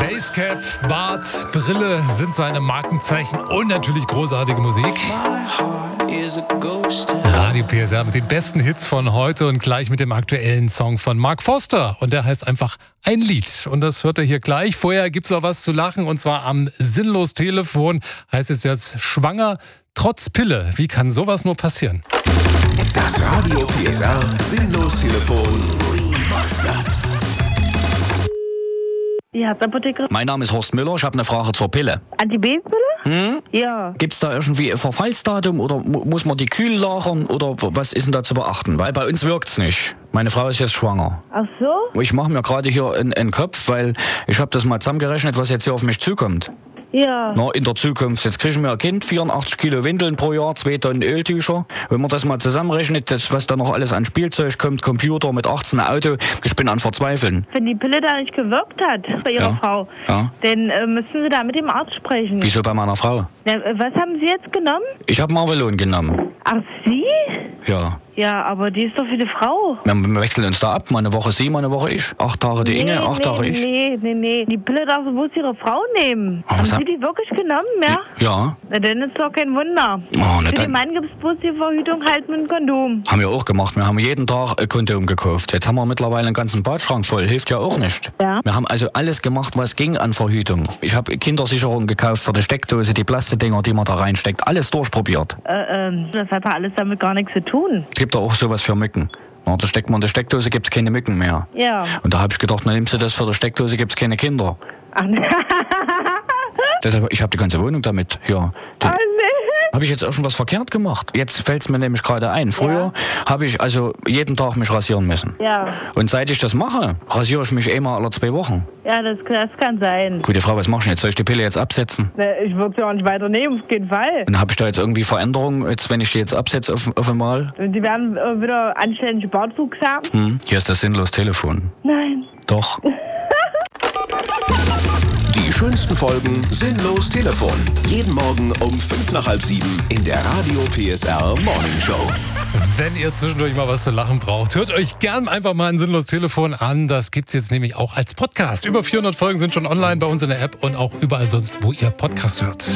Basecap, Bart, Brille sind seine Markenzeichen und natürlich großartige Musik. Radio PSR mit den besten Hits von heute und gleich mit dem aktuellen Song von Mark Foster. Und der heißt einfach Ein Lied. Und das hört ihr hier gleich. Vorher gibt's auch was zu lachen und zwar am Sinnlos-Telefon heißt es jetzt schwanger trotz Pille. Wie kann sowas nur passieren? Das Radio PSR Sinnlos-Telefon. Die Herzapotheke. Mein Name ist Horst Müller, ich habe eine Frage zur Pille. Antibabypille? Ja. Gibt es da irgendwie ein Verfallsdatum oder muss man die kühl lagern oder was ist denn da zu beachten? Weil bei uns wirkt es nicht. Meine Frau ist jetzt schwanger. Ach so? Ich mache mir gerade hier einen Kopf, weil ich habe das mal zusammengerechnet, was jetzt hier auf mich zukommt. Ja. Na, in der Zukunft. Jetzt kriegen wir ein Kind, 84 Kilo Windeln pro Jahr, 2 Tonnen Öltücher. Wenn man das mal zusammenrechnet, was da noch alles an Spielzeug kommt, Computer mit 18 Auto, ich bin an Verzweifeln. Wenn die Pille da nicht gewirkt hat bei Ihrer Frau, dann müssen Sie da mit dem Arzt sprechen. Wieso bei meiner Frau? Na, was haben Sie jetzt genommen? Ich habe Marvelon genommen. Ach, Sie? Ja. Ja, aber die ist doch für die Frau. Wir wechseln uns da ab. Mal eine Woche sie, mal eine Woche ich. 8 Tage die Inge, 8 Tage ich. Nee. Die Pille darf bloß Ihre Frau nehmen. Aber haben Sie die wirklich genommen, ja? Ja. Na, dann ist doch kein Wunder. Oh, für den Mann gibt es bloß die Verhütung halt mit einem Kondom. Haben wir auch gemacht. Wir haben jeden Tag ein Kondom gekauft. Jetzt haben wir mittlerweile einen ganzen Badschrank voll. Hilft ja auch nicht. Ja. Wir haben also alles gemacht, was ging an Verhütung. Ich habe Kindersicherung gekauft für die Steckdose, die Plastikdinger, die man da reinsteckt. Alles durchprobiert. Das hat doch alles damit gar nichts zu tun. Es gibt da auch sowas für Mücken. Na, da steckt man in der Steckdose, gibt es keine Mücken mehr. Ja. Und da habe ich gedacht, na nimmst du das für die Steckdose, gibt es keine Kinder. Ach, Deshalb, ich habe die ganze Wohnung damit. Ja. nee. Habe ich jetzt auch schon was verkehrt gemacht? Jetzt fällt es mir nämlich gerade ein. Früher habe ich also jeden Tag mich rasieren müssen. Ja. Und seit ich das mache, rasiere ich mich einmal alle 2 Wochen. Ja, das kann sein. Gute Frau, was machst du jetzt? Soll ich die Pille jetzt absetzen? Ich würde sie auch nicht weiternehmen, auf jeden Fall. Und habe ich da jetzt irgendwie Veränderungen, jetzt, wenn ich die jetzt absetze auf einmal? Die werden wieder anständige Bartwuchs haben? Hier ist das Sinnlos-Telefon. Nein. Doch. Die schönsten Folgen Sinnlos Telefon. Jeden Morgen um 6:55 in der Radio PSR Morning Show. Wenn ihr zwischendurch mal was zu lachen braucht, hört euch gern einfach mal ein Sinnlos-Telefon an. Das gibt's jetzt nämlich auch als Podcast. Über 400 Folgen sind schon online bei uns in der App und auch überall sonst, wo ihr Podcast hört.